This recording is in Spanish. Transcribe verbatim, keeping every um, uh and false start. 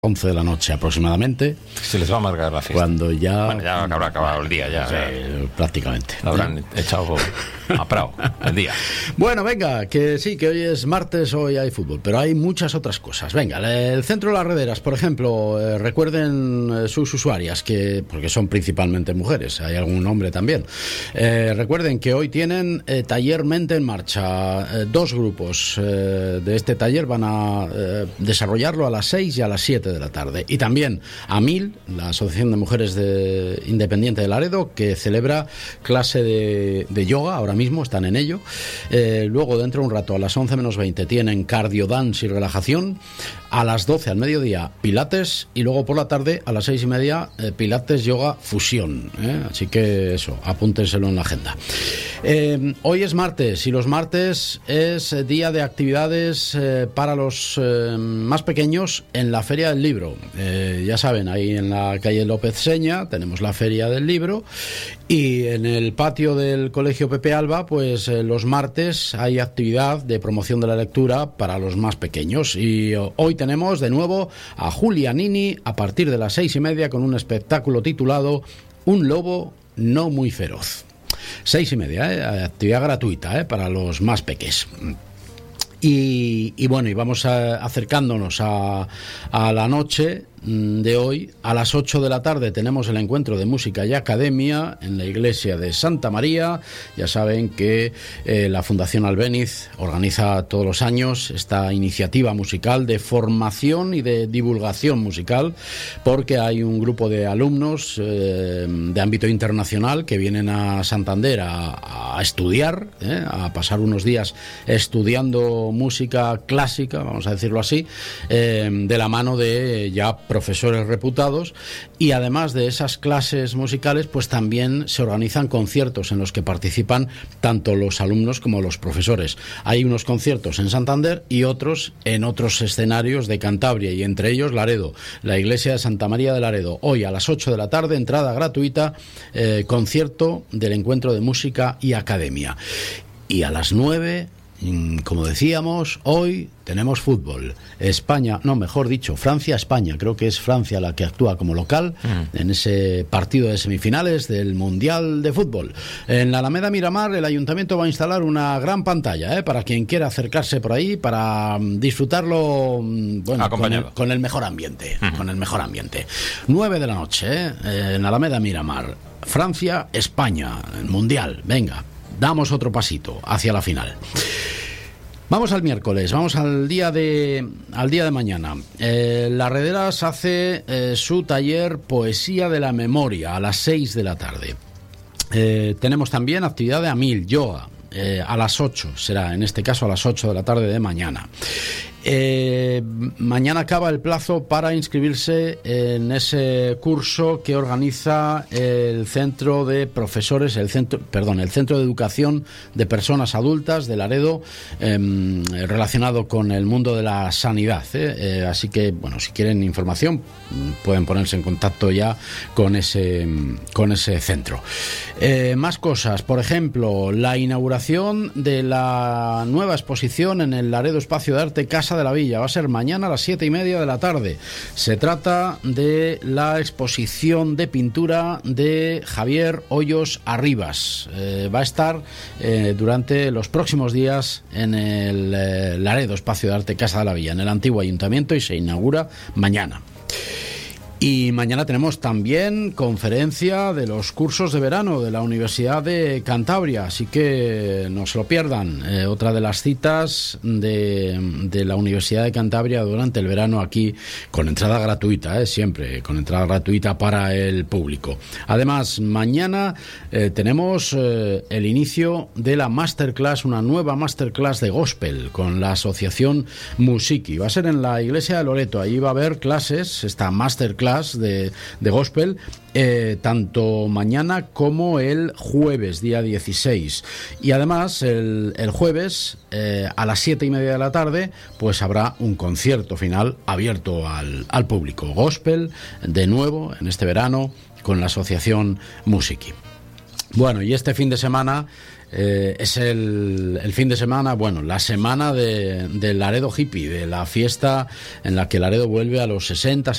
once de la noche aproximadamente. Se les va a amargar la fiesta. Cuando ya... Bueno, ya habrá acabado el día, ya. Sí, ya. Prácticamente. Lo habrán ¿eh? echado a prao el día. Bueno, venga, que sí, que hoy es martes, hoy hay fútbol, pero hay muchas otras cosas. Venga, el Centro de las Rederas, por ejemplo, eh, recuerden eh, sus usuarias, que porque son principalmente mujeres, hay algún hombre también. Eh, recuerden que hoy tienen eh, taller Mente en Marcha. Eh, dos grupos eh, de este taller van a eh, desarrollarlo a las seis y a las siete de la tarde. Y también a Mil, la Asociación de Mujeres de, Independiente de Laredo, que celebra clase de, de yoga, ahora mismo están en ello. Eh, luego, dentro de un rato, a las once menos veinte, tienen cardio dance y relajación. A las doce al mediodía, pilates. Y luego por la tarde, a las seis y media, eh, pilates, yoga, fusión. ¿eh? Así que eso, apúntenselo en la agenda. Eh, hoy es martes y los martes es día de actividades eh, para los eh, más pequeños en la Feria del Libro. Eh, ya saben, ahí en la calle López Seña tenemos la Feria del Libro y en el patio del Colegio Pepe Alba, pues eh, los martes hay actividad de promoción de la lectura para los más pequeños. Y oh, hoy tenemos de nuevo a Julia Nini a partir de las seis y media con un espectáculo titulado Un lobo no muy feroz. Seis y media, ¿eh? Actividad gratuita, ¿eh? Para los más peques. Y, y bueno, y vamos a, acercándonos a, a la noche de hoy. A las ocho de la tarde tenemos el encuentro de música y academia en la iglesia de Santa María. Ya saben que eh, la Fundación Albéniz organiza todos los años esta iniciativa musical de formación y de divulgación musical, porque hay un grupo de alumnos eh, de ámbito internacional que vienen a Santander a, a estudiar, eh, a pasar unos días estudiando música clásica, vamos a decirlo así, eh, de la mano de ya profesores reputados. Y además de esas clases musicales, pues también se organizan conciertos en los que participan tanto los alumnos como los profesores. Hay unos conciertos en Santander y otros en otros escenarios de Cantabria, y entre ellos Laredo, la iglesia de Santa María de Laredo. Hoy a las ocho de la tarde, entrada gratuita, eh, concierto del encuentro de música y academia. Y a las nueve, como decíamos, hoy tenemos fútbol. España, no, mejor dicho, Francia-España. Creo que es Francia la que actúa como local mm. en ese partido de semifinales del Mundial de Fútbol. En la Alameda Miramar, el Ayuntamiento va a instalar una gran pantalla, ¿eh? Para quien quiera acercarse por ahí, para disfrutarlo, bueno, con el, con el mejor ambiente. Mm. Con el mejor ambiente. nueve de la noche, ¿eh? En la Alameda Miramar. Francia-España, el Mundial. Venga, damos otro pasito hacia la final. Vamos al miércoles, vamos al día de al día de mañana. Eh, Las Rederas hace eh, su taller Poesía de la Memoria a las seis de la tarde. Eh, tenemos también actividad de Amil, yoga, eh, a las ocho, será en este caso a las ocho de la tarde de mañana. Eh, mañana acaba el plazo para inscribirse en ese curso que organiza el Centro de Profesores, el centro, perdón, el Centro de Educación de Personas Adultas de Laredo, eh, relacionado con el mundo de la sanidad. ¿eh? Eh, así que, bueno, si quieren información, pueden ponerse en contacto ya con ese, con ese centro. Eh, más cosas, por ejemplo, la inauguración de la nueva exposición en el Laredo Espacio de Arte Casa de la Villa. Va a ser mañana a las siete y media de la tarde. Se trata de la exposición de pintura de Javier Hoyos Arribas. Eh, va a estar eh, durante los próximos días en el eh, Laredo Espacio de Arte Casa de la Villa, en el antiguo ayuntamiento, y se inaugura mañana. Y mañana tenemos también conferencia de los cursos de verano de la Universidad de Cantabria, así que no se lo pierdan. Eh, otra de las citas de, de la Universidad de Cantabria durante el verano aquí, con entrada gratuita, eh, siempre con entrada gratuita para el público. Además, mañana eh, tenemos eh, el inicio de la masterclass, una nueva masterclass de gospel con la asociación Musiki. Va a ser en la iglesia de Loreto, ahí va a haber clases, esta masterclass De, de gospel, eh, tanto mañana como el jueves, día dieciséis. Y además el, el jueves eh, a las siete y media de la tarde pues habrá un concierto final abierto al, al público. Gospel de nuevo en este verano con la asociación Musiki. Bueno, y este fin de semana eh, es el, el fin de semana, bueno, la semana de, de Laredo Hippie, de la fiesta en la que Laredo vuelve a los sesenta,